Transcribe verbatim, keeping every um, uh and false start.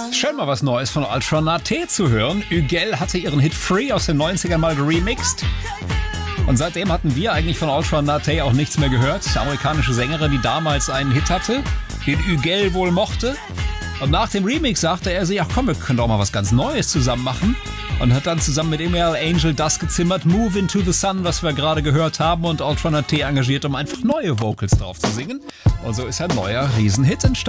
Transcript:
Schön mal was Neues von Ultra Naté zu hören. Ügel hatte ihren Hit Free aus den neunzigern mal geremixed. Und seitdem hatten wir eigentlich von Ultra Naté auch nichts mehr gehört. Die amerikanische Sängerin, die damals einen Hit hatte, den Ügel wohl mochte. Und nach dem Remix sagte er sich, ach komm, wir können doch mal was ganz Neues zusammen machen. Und hat dann zusammen mit Emerald Angel das gezimmert, Move Into the Sun, was wir gerade gehört haben, und Ultra Naté engagiert, um einfach neue Vocals drauf zu singen. Und so ist ein neuer Riesenhit entstanden.